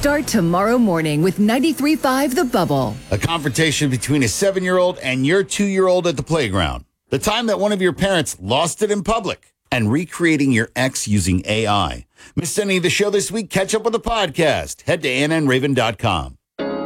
Start tomorrow morning with 93.5 The Bubble. A confrontation between a 7-year-old and your 2-year-old at the playground. The time that one of your parents lost it in public. And recreating your ex using AI. Missed any of the show this week? Catch up with the podcast. Head to AnnandRaven.com.